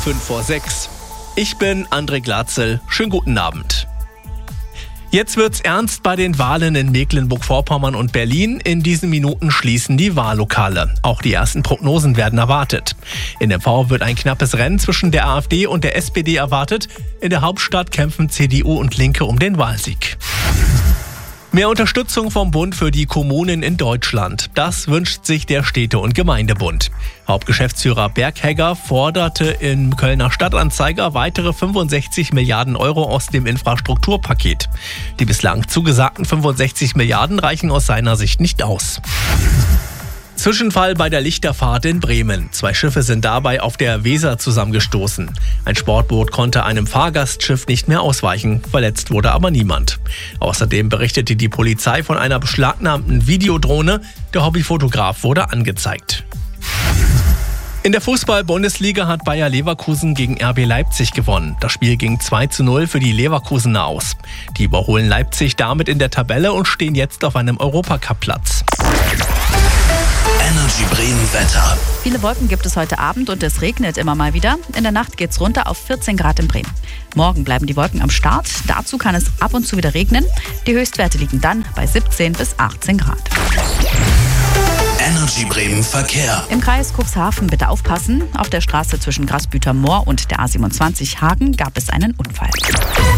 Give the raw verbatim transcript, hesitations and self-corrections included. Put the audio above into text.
fünf vor sechs. Ich bin André Glatzel. Schönen guten Abend. Jetzt wird's ernst bei den Wahlen in Mecklenburg-Vorpommern und Berlin. In diesen Minuten schließen die Wahllokale. Auch die ersten Prognosen werden erwartet. In M V wird ein knappes Rennen zwischen der AfD und der S P D erwartet. In der Hauptstadt kämpfen C D U und Linke um den Wahlsieg. Mehr Unterstützung vom Bund für die Kommunen in Deutschland. Das wünscht sich der Städte- und Gemeindebund. Hauptgeschäftsführer Berghegger forderte im Kölner Stadtanzeiger weitere fünfundsechzig Milliarden Euro aus dem Infrastrukturpaket. Die bislang zugesagten fünfundsechzig Milliarden reichen aus seiner Sicht nicht aus. Zwischenfall bei der Lichterfahrt in Bremen. Zwei Schiffe sind dabei auf der Weser zusammengestoßen. Ein Sportboot konnte einem Fahrgastschiff nicht mehr ausweichen, verletzt wurde aber niemand. Außerdem berichtete die Polizei von einer beschlagnahmten Videodrohne. Der Hobbyfotograf wurde angezeigt. In der Fußball-Bundesliga hat Bayer Leverkusen gegen R B Leipzig gewonnen. Das Spiel ging zwei zu null für die Leverkusener aus. Die überholen Leipzig damit in der Tabelle und stehen jetzt auf einem Europacup-Platz. Energy Bremen Wetter. Viele Wolken gibt es heute Abend und es regnet immer mal wieder. In der Nacht geht's runter auf vierzehn Grad in Bremen. Morgen bleiben die Wolken am Start. Dazu kann es ab und zu wieder regnen. Die Höchstwerte liegen dann bei siebzehn bis achtzehn Grad. Energy Bremen Verkehr. Im Kreis Cuxhaven bitte aufpassen. Auf der Straße zwischen Grasbüter Moor und der A siebenundzwanzig Hagen gab es einen Unfall.